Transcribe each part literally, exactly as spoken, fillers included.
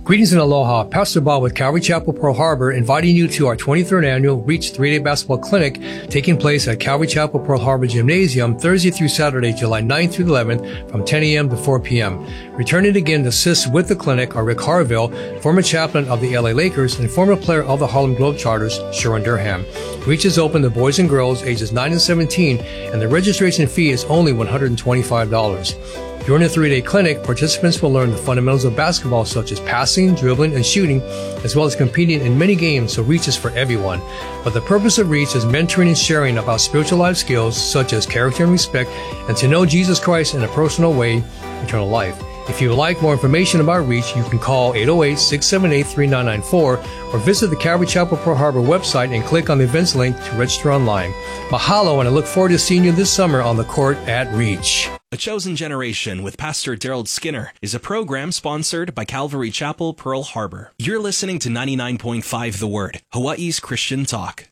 Greetings and aloha. Pastor Bob with Calvary Chapel, Pearl Harbor, inviting you to our twenty-third annual Reach three-Day Basketball Clinic taking place at Calvary Chapel, Pearl Harbor Gymnasium Thursday through Saturday, July ninth through eleventh from ten a.m. to four p.m. Returning again to assist with the clinic are Rick Harville, former chaplain of the L A Lakers and former player of the Harlem Globetrotters, Sharon Durham. Reach is open to boys and girls ages nine and seventeen, and the registration fee is only one hundred twenty-five dollars. During the three-day clinic, participants will learn the fundamentals of basketball such as passing, dribbling, and shooting, as well as competing in many games, so Reach is for everyone. But the purpose of Reach is mentoring and sharing about spiritual life skills such as character and respect, and to know Jesus Christ in a personal way, eternal life. If you would like more information about Reach, you can call eight oh eight, six seven eight, three nine nine four or visit the Calvary Chapel Pearl Harbor website and click on the events link to register online. Mahalo, and I look forward to seeing you this summer on the court at Reach. A Chosen Generation with Pastor Daryl Skinner is a program sponsored by Calvary Chapel, Pearl Harbor. You're listening to ninety-nine point five The Word, Hawaii's Christian talk.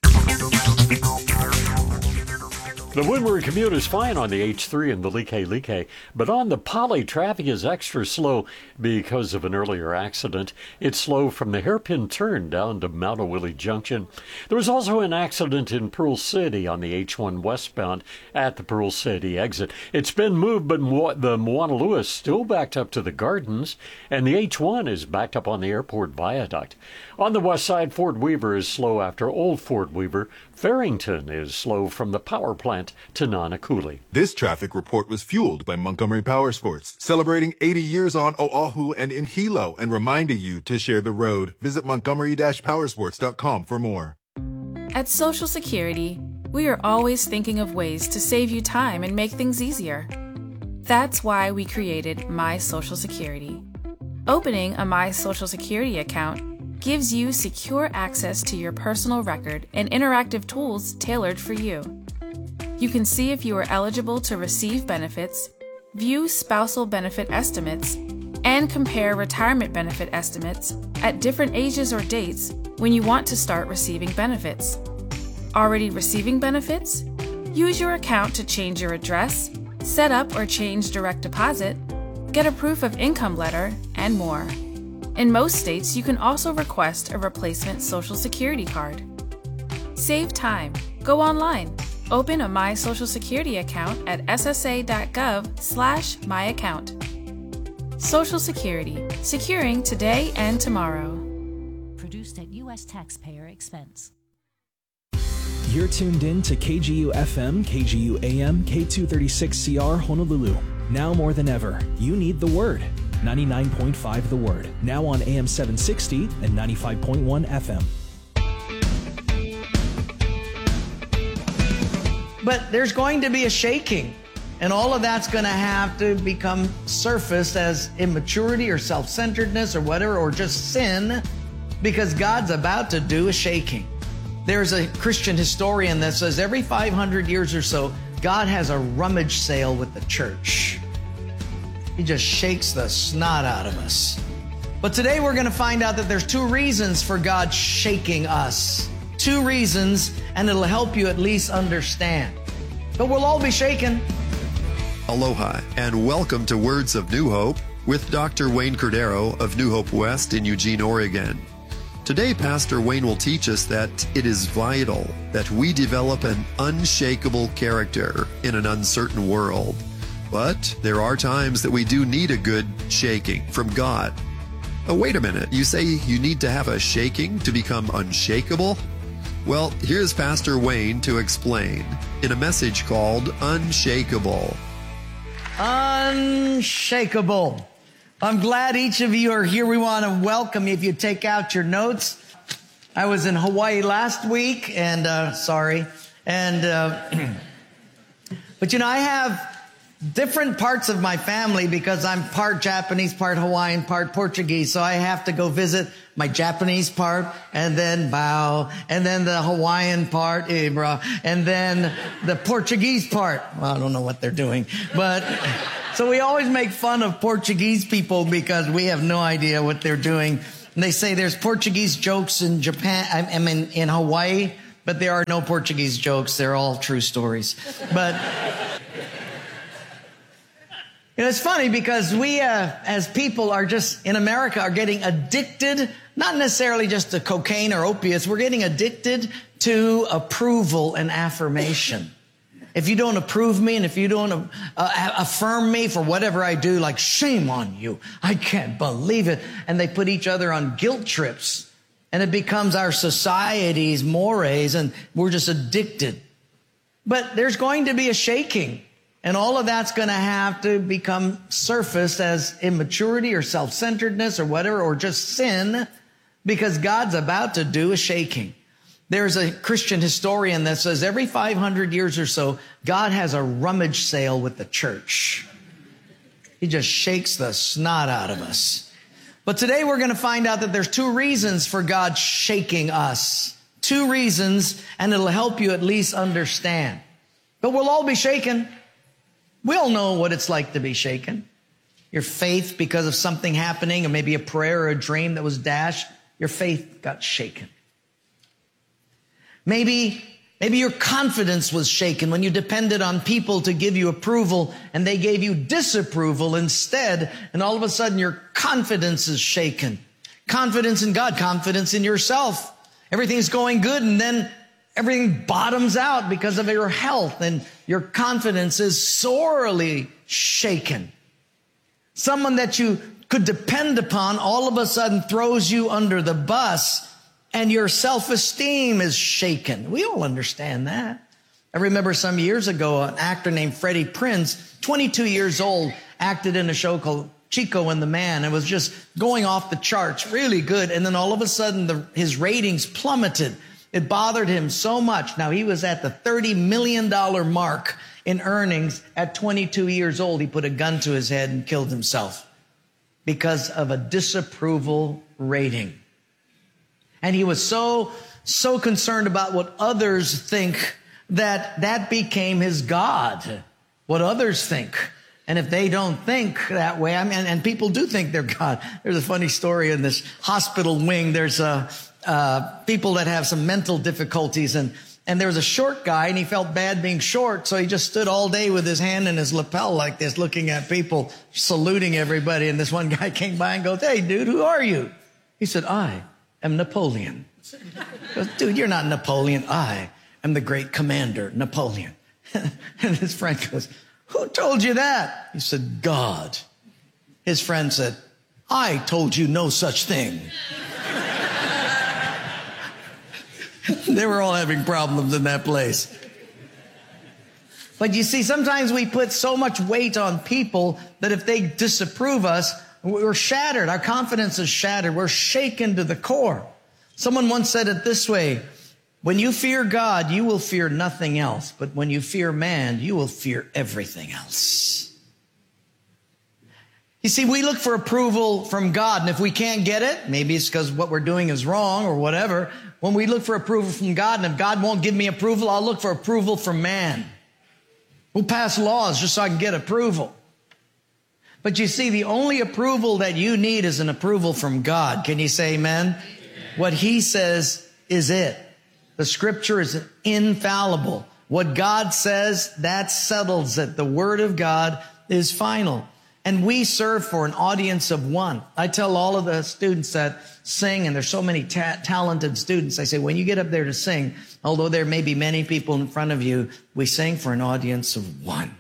The Woodward commute is fine on the H three and the Like-Like, but on the Poly, traffic is extra slow because of an earlier accident. It's slow from the hairpin turn down to Mount O'Willie Junction. There was also an accident in Pearl City on the H one westbound at the Pearl City exit. It's been moved, but the Moana-Lewis still backed up to the Gardens, and the H one is backed up on the airport viaduct. On the west side, Fort Weaver is slow after Old Fort Weaver. Farrington is slow from the power plant to Nanakuli. This traffic report was fueled by Montgomery Power Sports, celebrating eighty years on Oahu and in Hilo, and reminding you to share the road. Visit montgomery dash powersports dot com for more. At Social Security, we are always thinking of ways to save you time and make things easier. That's why we created My Social Security. Opening a My Social Security account gives you secure access to your personal record and interactive tools tailored for you. You can see if you are eligible to receive benefits, view spousal benefit estimates, and compare retirement benefit estimates at different ages or dates when you want to start receiving benefits. Already receiving benefits? Use your account to change your address, set up or change direct deposit, get a proof of income letter, and more. In most states, you can also request a replacement Social Security card. Save time. Go online. Open a My Social Security account at s s a dot gov slash my account. Social Security. Securing today and tomorrow. Produced at U S taxpayer expense. You're tuned in to K G U F M, K G U A M, K two thirty-six C R Honolulu. Now more than ever, you need the Word. ninety-nine point five The Word, now on A M seven sixty and ninety-five point one F M. But there's going to be a shaking, and all of that's going to have to become surfaced as immaturity or self-centeredness or whatever, or just sin, because God's about to do a shaking. There's a Christian historian that says every five hundred years or so, God has a rummage sale with the church. He just shakes the snot out of us. But today we're going to find out that there's two reasons for God shaking us. Two reasons, and it'll help you at least understand. But we'll all be shaken. Aloha, and welcome to Words of New Hope with Doctor Wayne Cordero of New Hope West in Eugene, Oregon. Today, Pastor Wayne will teach us that it is vital that we develop an unshakable character in an uncertain world. But there are times that we do need a good shaking from God. Oh, wait a minute. You say you need to have a shaking to become unshakable? Well, here's Pastor Wayne to explain in a message called Unshakable. Unshakable. I'm glad each of you are here. We want to welcome you if you take out your notes. I was in Hawaii last week, and uh, sorry. And, uh, but you know, I have different parts of my family because I'm part Japanese, part Hawaiian, part Portuguese. So I have to go visit my Japanese part and then bow, and then the Hawaiian part, Ibra, and then the Portuguese part. Well, I don't know what they're doing, but so we always make fun of Portuguese people because we have no idea what they're doing. And they say there's Portuguese jokes in Japan, I mean, in Hawaii, but there are no Portuguese jokes. They're all true stories. But You know, it's funny because we, uh, as people are just, in America, are getting addicted, not necessarily just to cocaine or opiates. We're getting addicted to approval and affirmation. If you don't approve me and if you don't uh, affirm me for whatever I do, like, shame on you. I can't believe it. And they put each other on guilt trips. And it becomes our society's mores, and we're just addicted. But there's going to be a shaking. And all of that's going to have to become surfaced as immaturity or self-centeredness or whatever, or just sin, because God's about to do a shaking. There's a Christian historian that says every five hundred years or so, God has a rummage sale with the church. He just shakes the snot out of us. But today we're going to find out that there's two reasons for God shaking us. Two reasons, and it'll help you at least understand. But we'll all be shaken. We all know what it's like to be shaken. Your faith, because of something happening, or maybe a prayer or a dream that was dashed, your faith got shaken. Maybe, maybe your confidence was shaken when you depended on people to give you approval and they gave you disapproval instead. And all of a sudden your confidence is shaken. Confidence in God, confidence in yourself. Everything's going good, and then everything bottoms out because of your health, and your confidence is sorely shaken. Someone that you could depend upon all of a sudden throws you under the bus, and your self-esteem is shaken. We all understand that. I remember some years ago, an actor named Freddie Prinze, twenty-two years old, acted in a show called Chico and the Man. It was just going off the charts, really good. And then all of a sudden, the, his ratings plummeted. It bothered him so much. Now, he was at the thirty million dollars mark in earnings at twenty-two years old. He put a gun to his head and killed himself because of a disapproval rating. And he was so, so concerned about what others think that that became his God, what others think. And if they don't think that way, I mean, and people do think they're God. There's a funny story in this hospital wing. There's a, uh, people that have some mental difficulties, and, and there was a short guy, and he felt bad being short. So he just stood all day with his hand in his lapel like this, looking at people, saluting everybody. And this one guy came by and goes, "Hey, dude, who are you?" He said, "I am Napoleon." He goes, "Dude, you're not Napoleon. I am the great commander, Napoleon." And his friend goes, "Who told you that?" He said, "God." His friend said, "I told you no such thing." They were all having problems in that place. But you see, sometimes we put so much weight on people that if they disapprove us, we're shattered. Our confidence is shattered. We're shaken to the core. Someone once said it this way: when you fear God, you will fear nothing else. But when you fear man, you will fear everything else. You see, we look for approval from God. And if we can't get it, maybe it's because what we're doing is wrong or whatever. When we look for approval from God, and if God won't give me approval, I'll look for approval from man. We'll pass laws just so I can get approval. But you see, the only approval that you need is an approval from God. Can you say amen? Amen. What he says is it. The scripture is infallible. What God says, that settles it. The word of God is final. And we serve for an audience of one. I tell all of the students that sing, and there's so many ta- talented students, I say, when you get up there to sing, although there may be many people in front of you, we sing for an audience of one.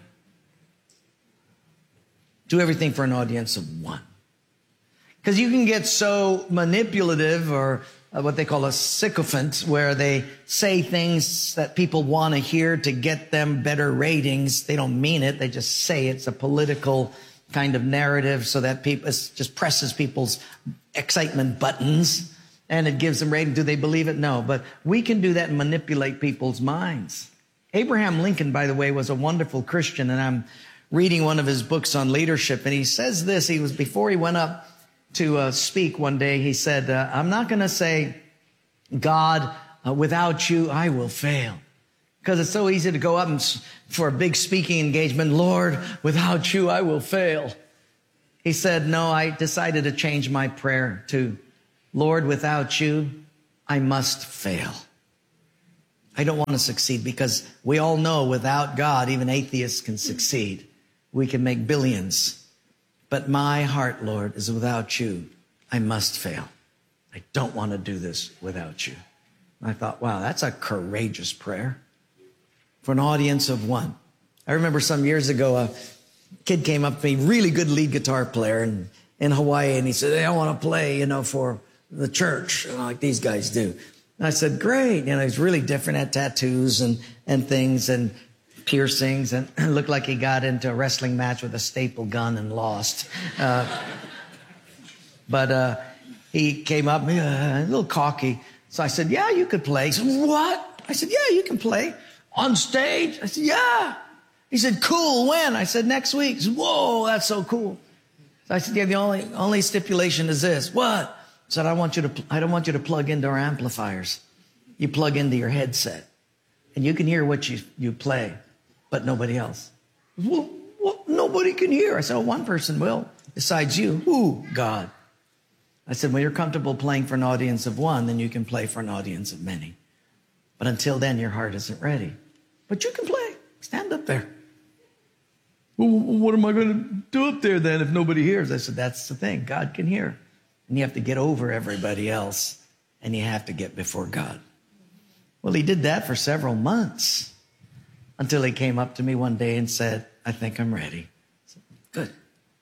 Do everything for an audience of one. Because you can get so manipulative, or uh, what they call a sycophant, where they say things that people want to hear to get them better ratings. They don't mean it. They just say it's a political kind of narrative so that people, it just presses people's excitement buttons and it gives them ratings. Do they believe it? No. But we can do that and manipulate people's minds. Abraham Lincoln, by the way, was a wonderful Christian, and I'm reading one of his books on leadership, and he says this. He was, before he went up to uh, speak one day, he said, uh, I'm not going to say, God, uh, without you, I will fail. Because it's so easy to go up and, for a big speaking engagement, Lord, without you, I will fail. He said, no, I decided to change my prayer to, Lord, without you, I must fail. I don't want to succeed, because we all know without God, even atheists can succeed. we can make billions. But my heart, Lord, is without you. I must fail. I don't want to do this without you. And I thought, wow, that's a courageous prayer for an audience of one. I remember some years ago, a kid came up to me, really good lead guitar player in, in Hawaii, and he said, hey, I want to play, you know, for the church, you know, like these guys do. And I said, great. You know, he's really different, had tattoos and, and things and piercings, and looked like he got into a wrestling match with a staple gun and lost. Uh, but uh, he came up, uh, a little cocky. So I said, yeah, you could play. He said, what? I said, yeah, you can play. On stage? I said, yeah. He said, cool, when? I said, next week. He said, whoa, that's so cool. So I said, yeah, the only, only stipulation is this. What? I said, I want you to, I don't want you to plug into our amplifiers. You plug into your headset and you can hear what you, you play, but nobody else. Well, well, nobody can hear. I said, oh, one person will, besides you. Who? God. I said, when you're comfortable playing for an audience of one, then you can play for an audience of many. But until then, your heart isn't ready. But you can play. Stand up there. Well, what am I going to do up there then if nobody hears? I said, that's the thing. God can hear. And you have to get over everybody else, and you have to get before God. Well, he did that for several months until he came up to me one day and said, I think I'm ready. I said, good.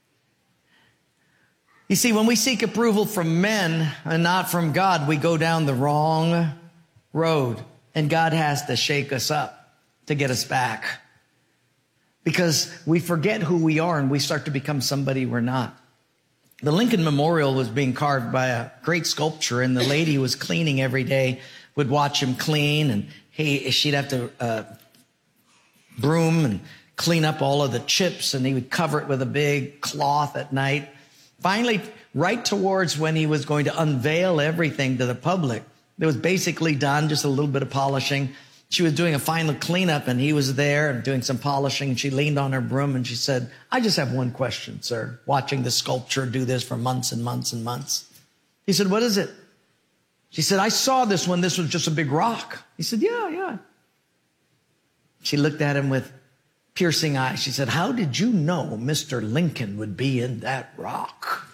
You see, when we seek approval from men and not from God, we go down the wrong road. And God has to shake us up to get us back. Because we forget who we are and we start to become somebody we're not. The Lincoln Memorial was being carved by a great sculptor, and the lady who was cleaning every day would watch him clean, and he, she'd have to uh, broom and clean up all of the chips, and he would cover it with a big cloth at night. Finally, right towards when he was going to unveil everything to the public, it was basically done, just a little bit of polishing. She was doing a final cleanup, and he was there and doing some polishing. She leaned on her broom and she said, I just have one question, sir, watching the sculpture do this for months and months and months. He said, what is it? She said, I saw this when this was just a big rock. He said, yeah, yeah. She looked at him with piercing eyes. She said, how did you know Mister Lincoln would be in that rock?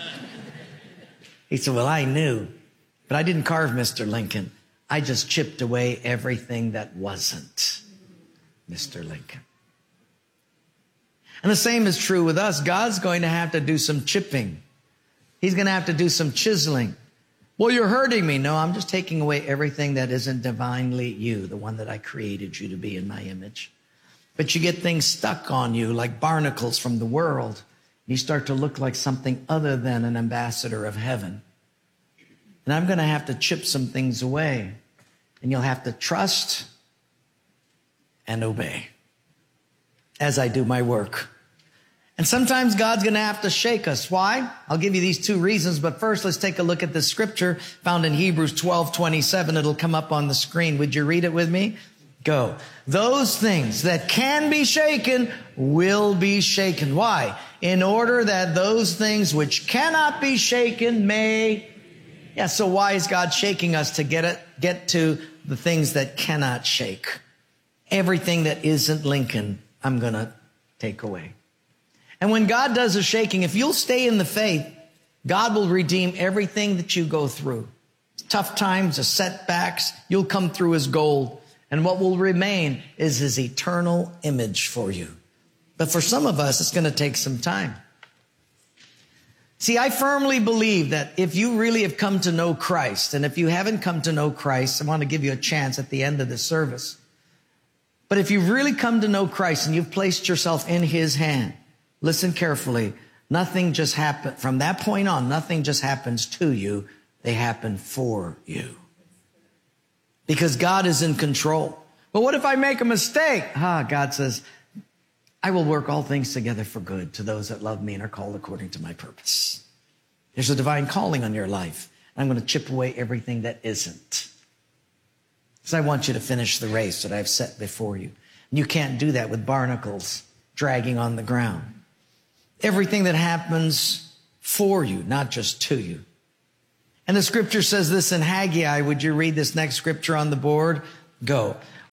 He said, well, I knew. But I didn't carve Mister Lincoln. I just chipped away everything that wasn't Mister Lincoln. And the same is true with us. God's going to have to do some chipping. He's going to have to do some chiseling. Well, you're hurting me. No, I'm just taking away everything that isn't divinely you, the one that I created you to be in my image. But you get things stuck on you like barnacles from the world. You start to look like something other than an ambassador of heaven. And I'm going to have to chip some things away. And you'll have to trust and obey as I do my work. And sometimes God's going to have to shake us. Why? I'll give you these two reasons. But first, let's take a look at the scripture found in Hebrews twelve twenty-seven. It'll come up on the screen. Would you read it with me? Go. Those things that can be shaken will be shaken. Why? In order that those things which cannot be shaken may... Yeah, so why is God shaking us? To get it, get to the things that cannot shake. Everything that isn't Lincoln, I'm going to take away. And when God does a shaking, if you'll stay in the faith, God will redeem everything that you go through. Tough times, the setbacks, you'll come through as gold. And what will remain is his eternal image for you. But for some of us, it's going to take some time. See, I firmly believe that if you really have come to know Christ, and if you haven't come to know Christ, I want to give you a chance at the end of the service. But if you've really come to know Christ and you've placed yourself in his hand, listen carefully. Nothing just happened. From that point on, nothing just happens to you. They happen for you. Because God is in control. But what if I make a mistake? Ah, God says, I will work all things together for good to those that love me and are called according to my purpose. There's a divine calling on your life. I'm going to chip away everything that isn't. Because I want you to finish the race that I've set before you. And you can't do that with barnacles dragging on the ground. Everything that happens for you, not just to you. And the scripture says this in Haggai. Would you read this next scripture on the board? Go.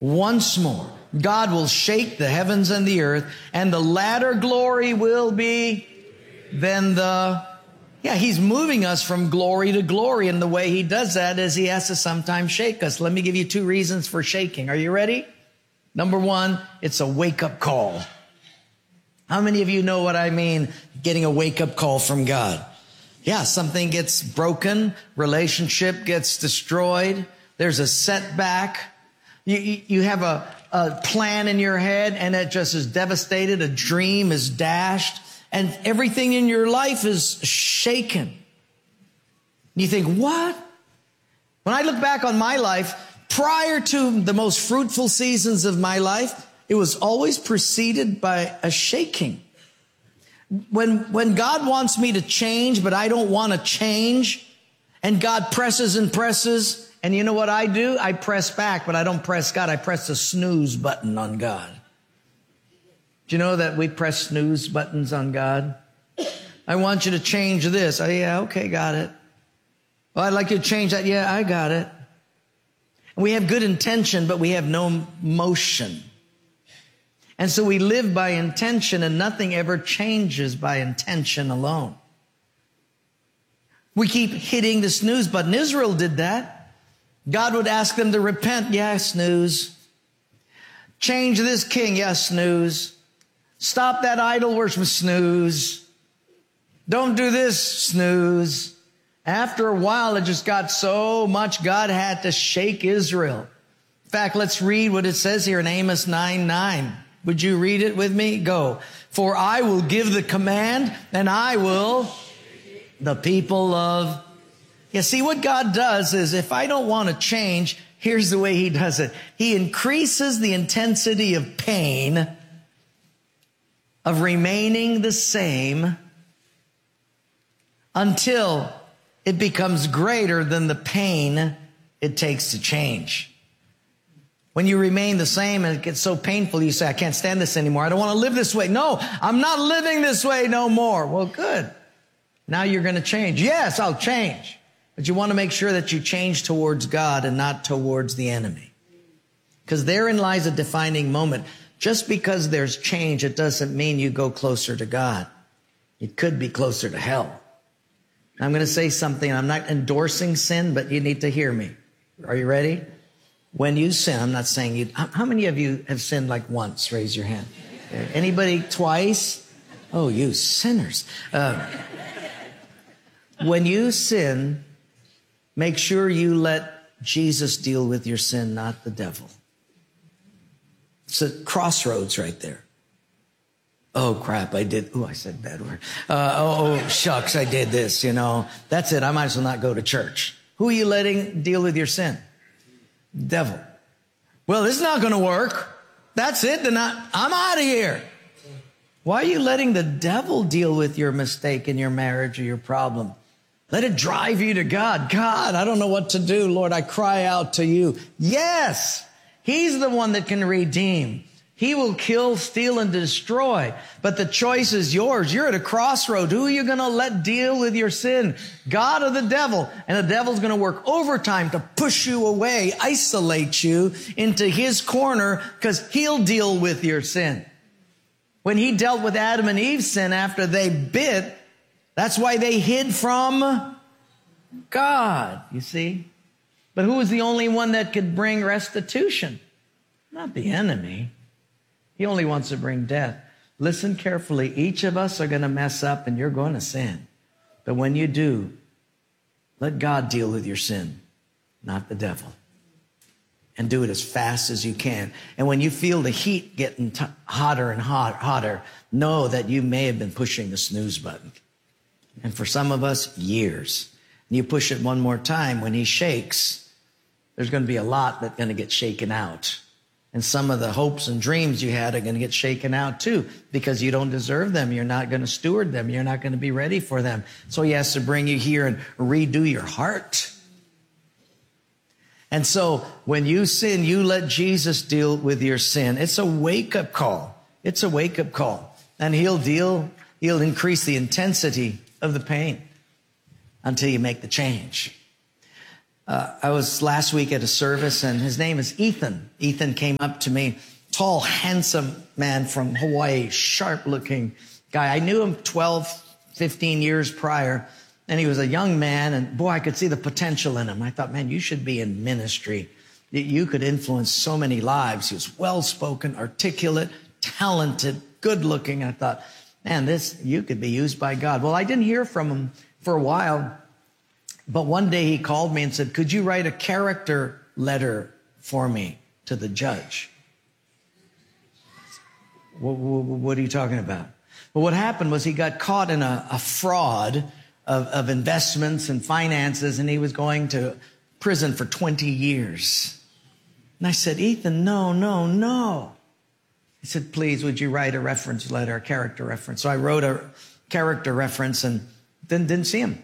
Once more, God will shake the heavens and the earth, and the latter glory will be than the... Yeah, he's moving us from glory to glory, and the way he does that is he has to sometimes shake us. Let me give you two reasons for shaking. Are you ready? Number one, it's a wake-up call. How many of you know what I mean, getting a wake-up call from God? Yeah, something gets broken, relationship gets destroyed, there's a setback. You, you, you have a, a plan in your head, and it just is devastated. A dream is dashed. And everything in your life is shaken. You think, what? When I look back on my life, prior to the most fruitful seasons of my life, it was always preceded by a shaking. When, when God wants me to change, but I don't want to change, and God presses and presses, and you know what I do? I press back, but I don't press God. I press the snooze button on God. Do you know that we press snooze buttons on God? I want you to change this. Oh, yeah, okay, got it. Well, I'd like you to change that. Yeah, I got it. And we have good intention, but we have no motion. And so we live by intention, and nothing ever changes by intention alone. We keep hitting the snooze button. Israel did that. God would ask them to repent. Yeah, snooze. Change this king. Yeah, snooze. Stop that idol worship, snooze. Don't do this, snooze. After a while, it just got so much, God had to shake Israel. In fact, let's read what it says here in Amos nine nine. Would you read it with me? Go. For I will give the command, and I will, the people of... Yeah, see, what God does is, if I don't want to change, here's the way he does it. He increases the intensity of pain of remaining the same until it becomes greater than the pain it takes to change. When you remain the same and it gets so painful, you say, I can't stand this anymore. I don't want to live this way. No, I'm not living this way no more. Well, good. Now you're going to change. Yes, I'll change. But you want to make sure that you change towards God and not towards the enemy. Because therein lies a defining moment. Just because there's change, it doesn't mean you go closer to God. It could be closer to hell. I'm going to say something. I'm not endorsing sin, but you need to hear me. Are you ready? When you sin, I'm not saying you. How many of you have sinned like once? Raise your hand. Anybody twice? Oh, you sinners. Uh, when you sin, make sure you let Jesus deal with your sin, not the devil. It's a crossroads right there. Oh, crap, I did. Oh, I said a bad word. Uh, oh, oh, shucks, I did this, you know. That's it. I might as well not go to church. Who are you letting deal with your sin? Devil. Well, this is not going to work. That's it. Then I, I'm out of here. Why are you letting the devil deal with your mistake in your marriage or your problem? Let it drive you to God. God, I don't know what to do. Lord, I cry out to you. Yes. He's the one that can redeem. He will kill, steal, and destroy. But the choice is yours. You're at a crossroad. Who are you going to let deal with your sin? God or the devil? And the devil's going to work overtime to push you away, isolate you into his corner, because he'll deal with your sin. When he dealt with Adam and Eve's sin after they bit, that's why they hid from God, you see. But who is the only one that could bring restitution? Not the enemy. He only wants to bring death. Listen carefully. Each of us are going to mess up and you're going to sin. But when you do, let God deal with your sin, not the devil. And do it as fast as you can. And when you feel the heat getting t- hotter and hot, hotter, know that you may have been pushing the snooze button. And for some of us, years. And you push it one more time, when he shakes, there's going to be a lot that's going to get shaken out. And some of the hopes and dreams you had are going to get shaken out too, because you don't deserve them. You're not going to steward them. You're not going to be ready for them. So he has to bring you here and redo your heart. And so when you sin, you let Jesus deal with your sin. It's a wake-up call. It's a wake-up call. And he'll deal, he'll increase the intensity of the pain until you make the change. Uh, I was last week at a service, and his name is Ethan. Ethan came up to me, tall, handsome man from Hawaii, sharp-looking guy. I knew him twelve, fifteen years prior, and he was a young man, and boy, I could see the potential in him. I thought, man, you should be in ministry. You could influence so many lives. He was well-spoken, articulate, talented, good-looking. I thought, man, this, you could be used by God. Well, I didn't hear from him for a while, but one day he called me and said, could you write a character letter for me to the judge? What, what, what are you talking about? Well, what happened was he got caught in a, a fraud of, of investments and finances, and he was going to prison for twenty years. And I said, Ethan, no, no, no. He said, please, would you write a reference letter, a character reference? So I wrote a character reference and then didn't see him.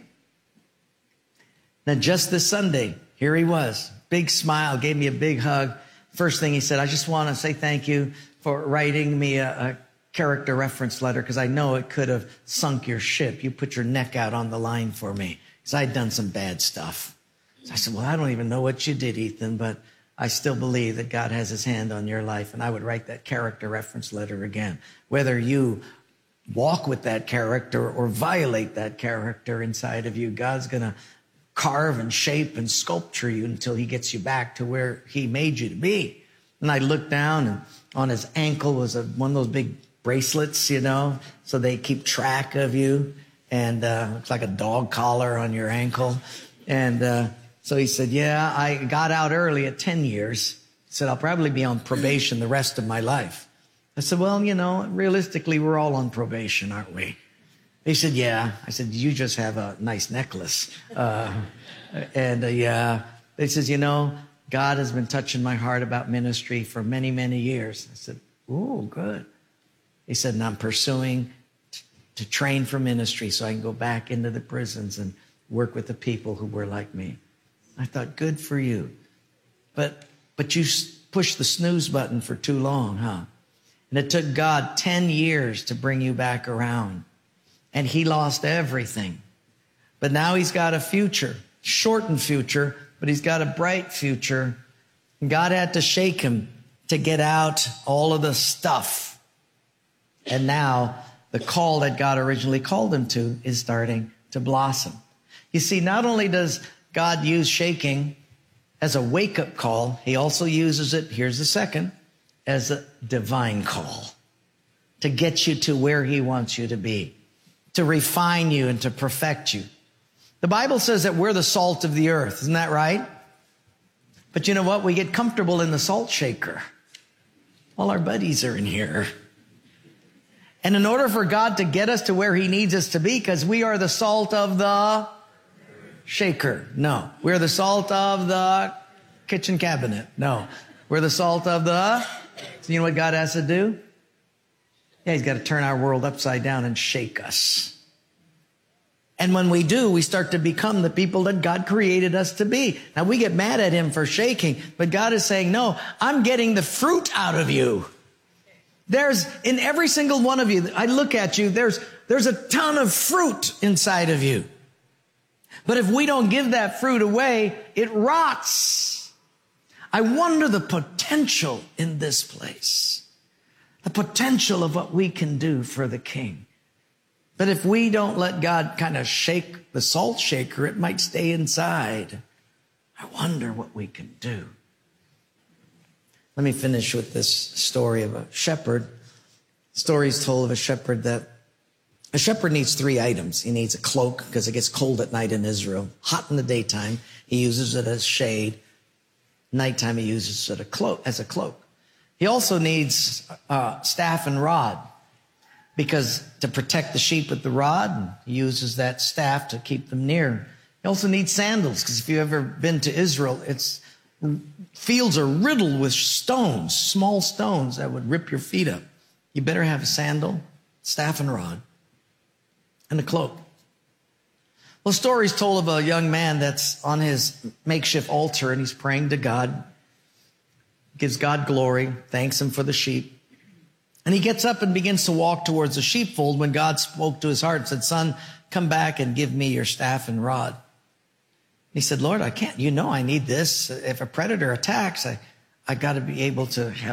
Then just this Sunday, here he was, big smile, gave me a big hug. First thing he said, I just want to say thank you for writing me a, a character reference letter, because I know it could have sunk your ship. You put your neck out on the line for me, because I'd done some bad stuff. So I said, well, I don't even know what you did, Ethan, but I still believe that God has his hand on your life, and I would write that character reference letter again. Whether you walk with that character or violate that character inside of you, God's going to carve and shape and sculpture you until he gets you back to where he made you to be. And I looked down, and on his ankle was a, one of those big bracelets, you know, so they keep track of you. And uh, looks like a dog collar on your ankle. And uh, so he said, yeah, I got out early at ten years. He said, I'll probably be on probation the rest of my life. I said, well, you know, realistically, we're all on probation, aren't we? He said, yeah. I said, you just have a nice necklace. Uh, and uh, yeah, he says, you know, God has been touching my heart about ministry for many, many years. I said, ooh, good. He said, and I'm pursuing t- to train for ministry so I can go back into the prisons and work with the people who were like me. I thought, good for you. But, but you pushed the snooze button for too long, huh? And it took God ten years to bring you back around. And he lost everything. But now he's got a future, shortened future, but he's got a bright future. And God had to shake him to get out all of the stuff. And now the call that God originally called him to is starting to blossom. You see, not only does God use shaking as a wake-up call, he also uses it, here's the second, as a divine call to get you to where he wants you to be, to refine you and to perfect you. The Bible says that we're the salt of the earth. Isn't that right? But you know what? We get comfortable in the salt shaker. All our buddies are in here. And in order for God to get us to where he needs us to be, because we are the salt of the shaker. No. We're the salt of the kitchen cabinet. No. We're the salt of the... So you know what God has to do? Yeah, he's got to turn our world upside down and shake us. And when we do, we start to become the people that God created us to be. Now, we get mad at him for shaking, but God is saying, no, I'm getting the fruit out of you. There's, in every single one of you, I look at you, there's, there's a ton of fruit inside of you. But if we don't give that fruit away, it rots. I wonder the potential in this place. The potential of what we can do for the King. But if we don't let God kind of shake the salt shaker, it might stay inside. I wonder what we can do. Let me finish with this story of a shepherd. The story is told of a shepherd that a shepherd needs three items. He needs a cloak because it gets cold at night in Israel. Hot in the daytime. He uses it as shade. Nighttime he uses it a cloak, as a cloak. He also needs uh, staff and rod because to protect the sheep with the rod, and he uses that staff to keep them near. He also needs sandals because if you've ever been to Israel, it's fields are riddled with stones, small stones that would rip your feet up. You better have a sandal, staff and rod, and a cloak. Well, the story's told of a young man that's on his makeshift altar and he's praying to God, gives God glory, thanks him for the sheep. And he gets up and begins to walk towards the sheepfold when God spoke to his heart and said, son, come back and give me your staff and rod. He said, Lord, I can't. You know I need this. If a predator attacks, I, I got to be able to have